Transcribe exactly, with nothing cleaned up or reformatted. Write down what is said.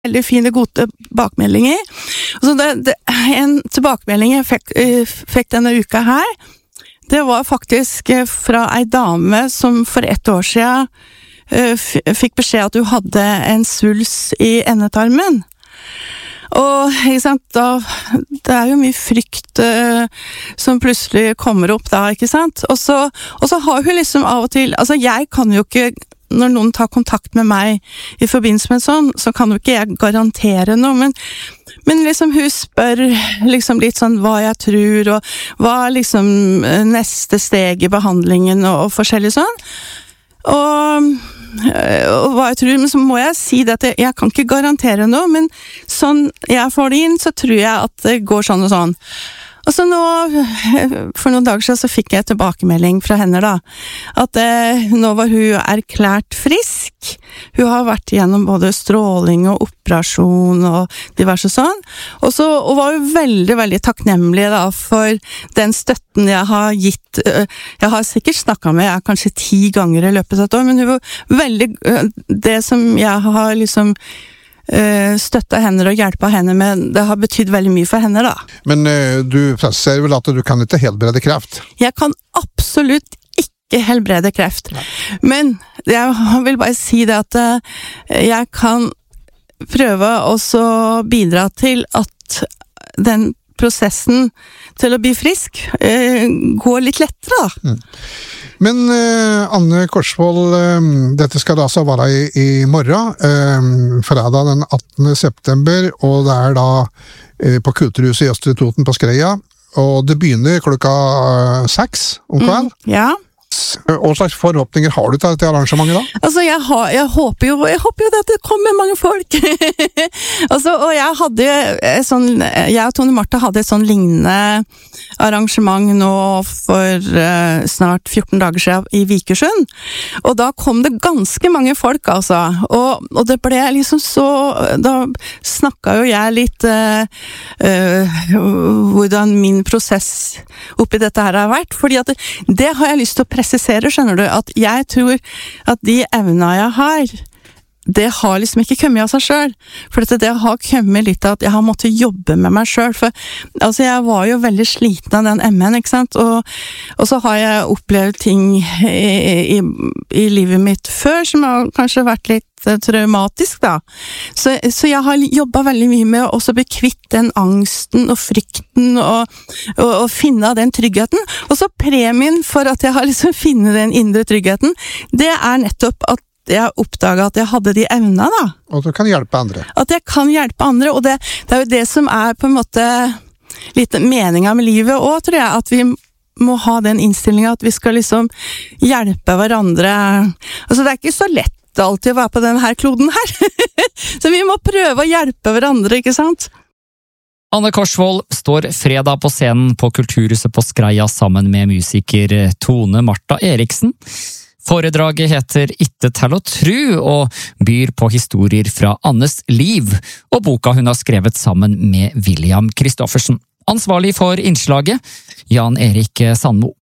veldig fine, gode tilbakemeldinger. Så det, det, en tilbakemelding jeg fikk, fikk denne uka her, det var faktisk fra ei dame som for ett år siden fikk beskjed at du hadde en svulst i endetarmen. Og ikke sant, da, det er jo mye frykt uh, som plutselig kommer opp da, ikke sant? Og så, og så har hun liksom av og til, altså jeg kan jo ikke, når noen tar kontakt med meg i forbindelse med sånn, så kan jo ikke jeg garantere noe, men, men liksom hun spør liksom litt sånn hva jeg tror, og hva er liksom neste steg i behandlingen og, og forskjellig sånn. Og, og hva jeg tror, men så må jeg si det at jeg, jeg kan ikke garantere noe, men sånn jeg får det inn, så tror jeg at det går sånn og sånn. Og så nå, for noen dager siden så fikk jeg tilbakemelding fra henne da, at eh, nå var hun erklært frisk. Hun har vært igjennom både stråling og operasjon og diverse sånn. Og så og var hun veldig, veldig takknemlig da for den støtten jeg har gitt. Jeg har sikkert snakket med jeg kanskje ti ganger i løpet av et år, men hun var veldig, det som jeg har liksom støtta henne og hjelpa henne med, det har betydd veldig mye for henne da. Men uh, du sier vel at du kan ikke helbrede kreft? Jeg kan absolutt ikke helbrede kreft. Nei. Men jeg vil bare si det at uh, jeg kan prøve også bidra til at den prosessen til å bli frisk uh, går litt lettere da. Mm. Men uh, Anne Korsvold, uh, dette skal da altså være i, i morgen, uh, fredag den attende september, og det er da uh, på Kulturhuset i Østre Toten på Skreia, og det begynner klokka uh, seks om kveld. Mm, ja. Hva slags forhåpninger har du til dette arrangementet da? Altså, jeg, har, jeg håper jo jeg håper jo at det kommer mange folk. altså, og jeg hadde sånn, jeg og Tone Martha hadde et sånn lignende arrangement nå for uh, snart fjorten dager siden i Vikersund. Og da kom det ganske mange folk, altså. Og, og det ble liksom så, da snakket jo jeg litt uh, uh, hvordan min prosess oppi dette her har vært, fordi at det, det har jeg lyst til å presisere, skjønner du, at jeg tror at de evner jeg har, det har liksom ikke kommet av seg selv, for dette, det har kommet litt av at jeg har måttet jobbe med meg selv, for altså jeg var jo veldig sliten av den M N, ikke sant, og, og så har jeg opplevd ting i, i, i livet mitt før, som har kanskje vært litt traumatisk da, så, så jeg har jobbet veldig mye med å også bli kvitt den angsten og frykten og, og, og finne den tryggheten, og så premien for at jeg har liksom finnet den indre tryggheten, det er nettopp at jeg oppdaget at jeg hadde de evnene da. Og at du kan hjelpe andre. At jeg kan hjelpe andre, og det, det er jo det som er på en måte litt meningen med livet også, tror jeg, at vi må ha den innstillingen at vi skal liksom hjelpe hverandre. Altså det er ikke så lett alltid å være på denne her kloden her. Så vi må prøve å hjelpe hverandre, ikke sant? Anne Korsvold står fredag på scenen på Kulturhuset på Skreia sammen med musiker Tone Martha Eriksen. Foredraget heter Ikke til å tru og byr på historier fra Annes liv og boka hun har skrevet sammen med William Kristoffersen. Ansvarlig for innslaget, Jan Erik Sandmo.